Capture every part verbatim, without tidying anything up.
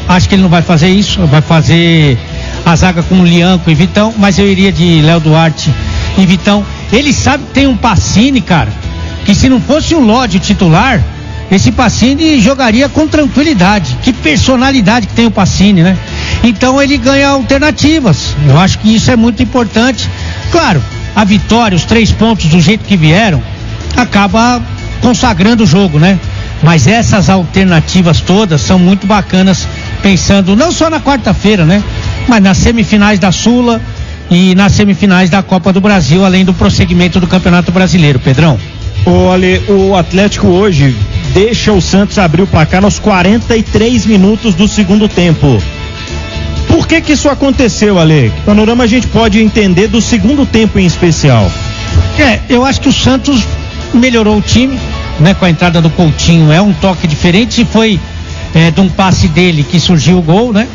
acho que ele não vai fazer isso, vai fazer a zaga com o Lianco e Vitão, mas eu iria de Léo Duarte e Vitão. Ele sabe que tem um Pacini, cara, que se não fosse o Lodi titular, esse Pacini jogaria com tranquilidade. Que personalidade que tem o Pacini, né? Então ele ganha alternativas. Eu acho que isso é muito importante. Claro, a vitória, os três pontos do jeito que vieram, acaba consagrando o jogo, né? Mas essas alternativas todas são muito bacanas, pensando não só na quarta-feira, né? Mas nas semifinais da Sula e nas semifinais da Copa do Brasil, além do prosseguimento do Campeonato Brasileiro, Pedrão. Ô, Ale, o Atlético hoje deixa o Santos abrir o placar aos quarenta e três minutos do segundo tempo. Por que que isso aconteceu, Ale? Que panorama a gente pode entender do segundo tempo em especial? É, eu acho que o Santos melhorou o time, né? Com a entrada do Coutinho, é um toque diferente, foi é, de um passe dele que surgiu o gol, né?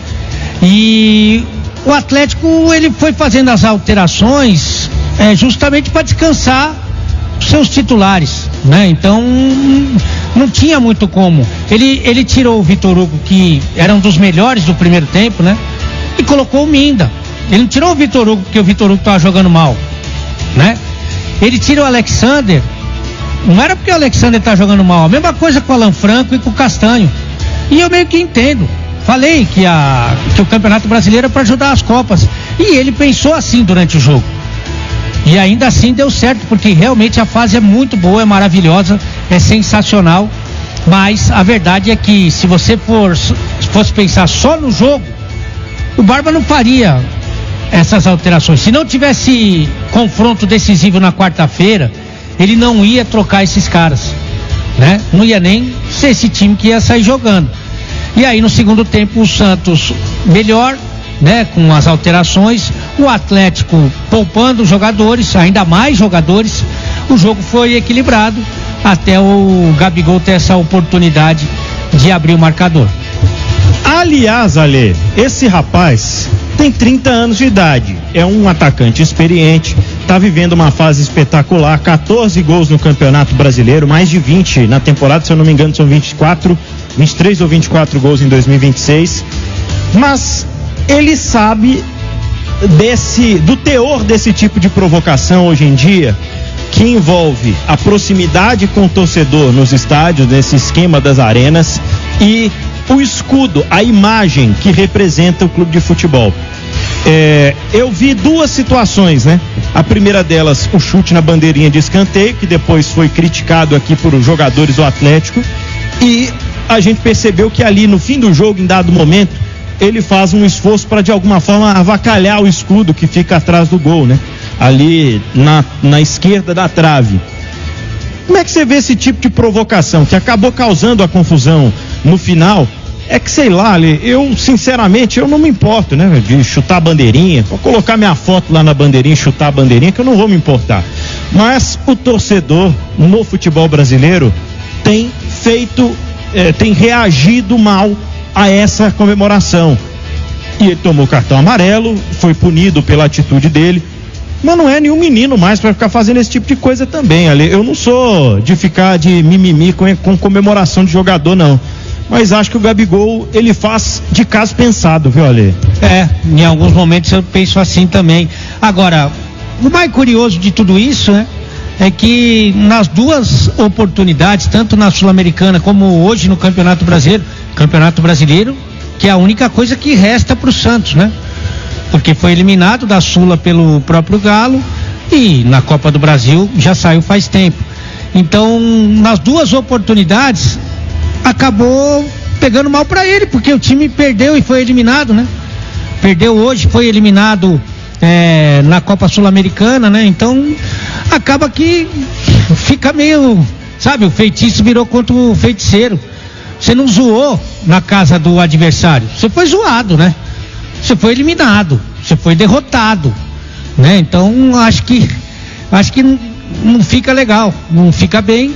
E o Atlético, ele foi fazendo as alterações é, justamente para descansar seus titulares, né? Então não tinha muito como. Ele, ele tirou o Vitor Hugo, que era um dos melhores do primeiro tempo, né? E colocou o Minda. Ele não tirou o Vitor Hugo porque o Vitor Hugo estava jogando mal, né? Ele tira o Alexander, não era porque o Alexander tá jogando mal, a mesma coisa com o Alan Franco e com o Castanho. E eu meio que entendo. Falei que, a, que o Campeonato Brasileiro é para ajudar as Copas. E ele pensou assim durante o jogo. E ainda assim deu certo, porque realmente a fase é muito boa, é maravilhosa, é sensacional. Mas a verdade é que se você for, fosse pensar só no jogo, o Barba não faria essas alterações. Se não tivesse confronto decisivo na quarta-feira, ele não ia trocar esses caras, né? Não ia nem ser esse time que ia sair jogando. E aí no segundo tempo o Santos melhor, né, com as alterações, o Atlético poupando jogadores, ainda mais jogadores. O jogo foi equilibrado até o Gabigol ter essa oportunidade de abrir o marcador. Aliás, Ale, esse rapaz tem trinta anos de idade, é um atacante experiente, está vivendo uma fase espetacular, catorze gols no Campeonato Brasileiro, mais de vinte na temporada, se eu não me engano são vinte e quatro, vinte e três ou vinte e quatro gols em dois mil e vinte e seis, mas ele sabe desse, do teor desse tipo de provocação hoje em dia, que envolve a proximidade com o torcedor nos estádios, nesse esquema das arenas, e o escudo, a imagem que representa o clube de futebol. É, eu vi duas situações, né? A primeira delas, o chute na bandeirinha de escanteio, que depois foi criticado aqui por jogadores do Atlético, e a gente percebeu que ali no fim do jogo, em dado momento, ele faz um esforço para de alguma forma avacalhar o escudo que fica atrás do gol, né? Ali na, na esquerda da trave. Como é que você vê esse tipo de provocação que acabou causando a confusão no final? É que sei lá, eu sinceramente eu não me importo, né, de chutar a bandeirinha, vou colocar minha foto lá na bandeirinha e chutar a bandeirinha, que eu não vou me importar. Mas o torcedor no futebol brasileiro tem feito, eh, tem reagido mal a essa comemoração. E ele tomou cartão amarelo, foi punido pela atitude dele. Mas não é nenhum menino mais para ficar fazendo esse tipo de coisa também, Ale. Eu não sou de ficar de mimimi com, com comemoração de jogador, não. Mas acho que o Gabigol, ele faz de caso pensado, viu, Ale? É, em alguns momentos eu penso assim também. Agora, o mais curioso de tudo isso, né, é que nas duas oportunidades, tanto na Sul-Americana como hoje no Campeonato Brasileiro, Campeonato Brasileiro, que é a única coisa que resta pro Santos, né? Porque foi eliminado da Sula pelo próprio Galo e na Copa do Brasil já saiu faz tempo. Então, nas duas oportunidades, acabou pegando mal para ele, porque o time perdeu e foi eliminado, né? Perdeu hoje, foi eliminado é, na Copa Sul-Americana, né? Então, acaba que fica meio, sabe, o feitiço virou contra o feiticeiro. Você não zoou na casa do adversário, você foi zoado, né? Você foi eliminado, você foi derrotado, né? Então acho que acho que não, não fica legal, não fica bem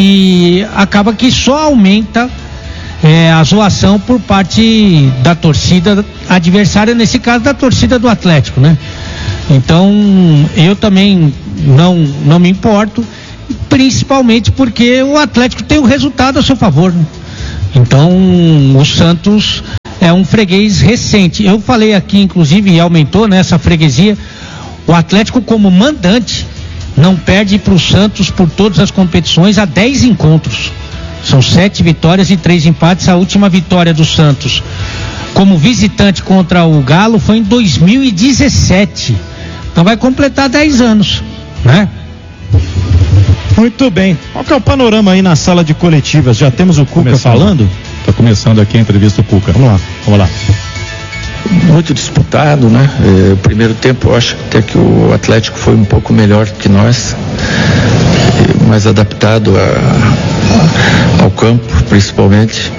e acaba que só aumenta é, a zoação por parte da torcida adversária, nesse caso da torcida do Atlético, né? Então eu também não, não me importo, principalmente porque o Atlético tem o resultado a seu favor, né? Então o Santos é um freguês recente. Eu falei aqui, inclusive, e aumentou nessa freguesia, o Atlético como mandante não perde para o Santos por todas as competições há dez encontros. São sete vitórias e três empates. A última vitória do Santos como visitante contra o Galo foi em dois mil e dezessete. Então vai completar dez anos, né? Muito bem. Qual que é o panorama aí na sala de coletivas? Já temos o Cuca começando, falando? Está começando aqui a entrevista do Cuca. Vamos lá. Vamos lá. Muito disputado, né? É, o primeiro tempo eu acho até que o Atlético foi um pouco melhor que nós, é, mais adaptado a, a, ao campo, principalmente.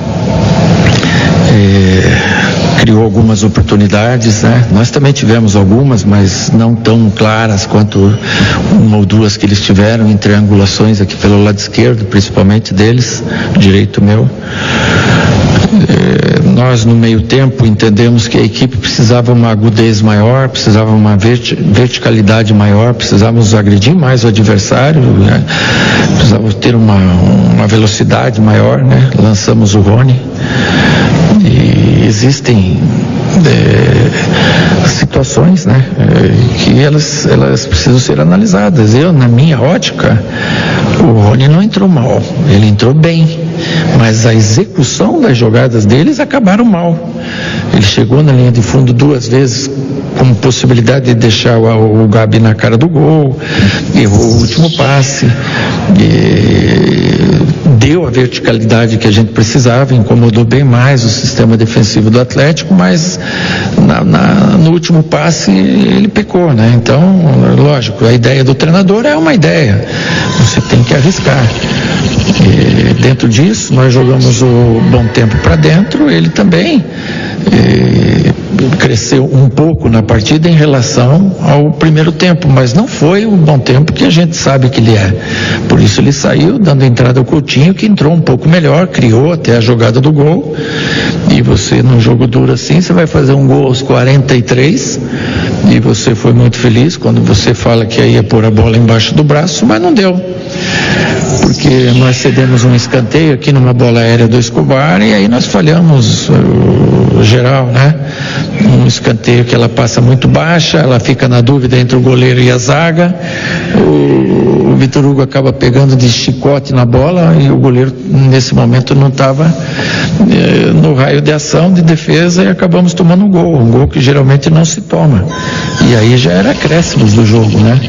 É, criou algumas oportunidades, né? Nós também tivemos algumas, mas não tão claras quanto uma ou duas que eles tiveram em triangulações aqui pelo lado esquerdo, principalmente deles, direito meu. É, nós no meio tempo entendemos que a equipe precisava uma agudez maior, precisava uma verti- verticalidade maior, precisávamos agredir mais o adversário, né? Precisávamos ter uma, uma velocidade maior, né? Lançamos o Rony e existem é, situações, né? É, que elas, elas precisam ser analisadas. Eu, na minha ótica, o Rony não entrou mal, ele entrou bem, mas a execução das jogadas deles acabaram mal. Ele chegou na linha de fundo duas vezes com possibilidade de deixar o, o Gabi na cara do gol, errou o último passe, deu a verticalidade que a gente precisava, incomodou bem mais o sistema defensivo do Atlético, mas na, na, no último passe ele pecou, né? Então, lógico, a ideia do treinador é uma ideia, você tem que arriscar. E dentro disso, nós jogamos o bom tempo para dentro, ele também e, cresceu um pouco na partida em relação ao primeiro tempo, mas não foi o bom tempo que a gente sabe que ele é. Por isso ele saiu, dando entrada ao Coutinho, que entrou um pouco melhor, criou até a jogada do gol. E você, num jogo duro assim, você vai fazer um gol aos quarenta e três, e você foi muito feliz quando você fala que ia pôr a bola embaixo do braço, mas não deu. Porque nós cedemos um escanteio aqui numa bola aérea do Escobar e aí nós falhamos o geral, né? Um escanteio que ela passa muito baixa, ela fica na dúvida entre o goleiro e a zaga, o, o Vitor Hugo acaba pegando de chicote na bola e o goleiro nesse momento não estava eh, no raio de ação de defesa e acabamos tomando um gol, um gol que geralmente não se toma, e aí já era acréscimos do jogo, né?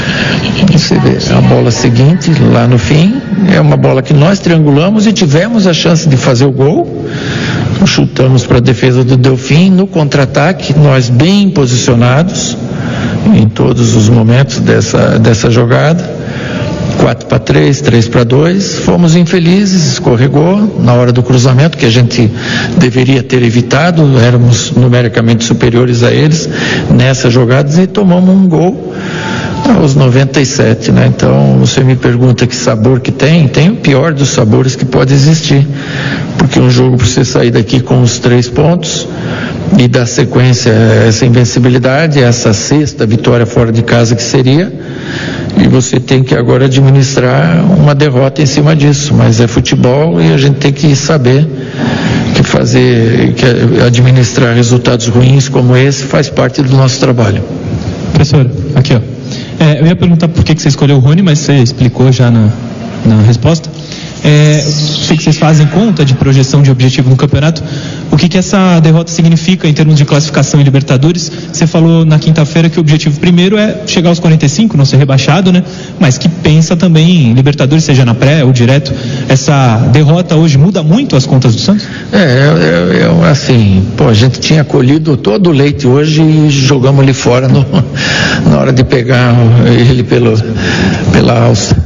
Você vê, a bola seguinte, lá no fim, é uma bola que nós triangulamos e tivemos a chance de fazer o gol. Chutamos para a defesa do Delfim, no contra-ataque, nós bem posicionados em todos os momentos dessa, dessa jogada. quatro para três, três para dois, fomos infelizes, escorregou na hora do cruzamento, que a gente deveria ter evitado, éramos numericamente superiores a eles nessas jogadas e tomamos um gol aos noventa e sete, né? Então você me pergunta que sabor que tem, tem o pior dos sabores que pode existir, porque um jogo para você sair daqui com os três pontos e dar sequência a essa invencibilidade, essa sexta vitória fora de casa que seria, e você tem que agora administrar uma derrota em cima disso, mas é futebol e a gente tem que saber que fazer, que administrar resultados ruins como esse faz parte do nosso trabalho. Professor, aqui ó. É, eu ia perguntar por que, que você escolheu o Rony, mas você explicou já na, na resposta. É, sei que vocês fazem conta de projeção de objetivo no campeonato. O que, que essa derrota significa em termos de classificação em Libertadores? Você falou na quinta-feira que o objetivo primeiro é chegar aos quarenta e cinco, não ser rebaixado, né? Mas que pensa também em Libertadores, seja na pré ou direto. Essa derrota hoje muda muito as contas do Santos? É, eu, eu, assim, pô, a gente tinha colhido todo o leite hoje e jogamos ele fora no, na hora de pegar ele pelo, pela alça.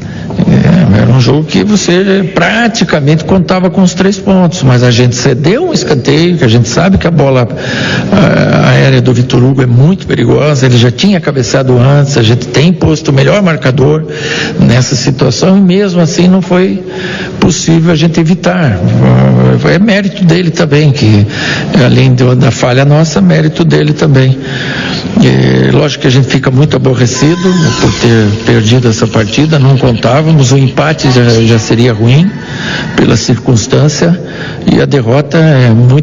É, era um jogo que você praticamente contava com os três pontos, mas a gente cedeu um escanteio, que a gente sabe que a bola a, aérea do Vitor Hugo é muito perigosa, ele já tinha cabeceado antes, a gente tem posto o melhor marcador nessa situação e mesmo assim não foi possível a gente evitar. É mérito dele também, que além do, da falha nossa, mérito dele também. É, lógico que a gente fica muito aborrecido por ter perdido essa partida, não contávamos, o empate já, já seria ruim pela circunstância e a derrota é muito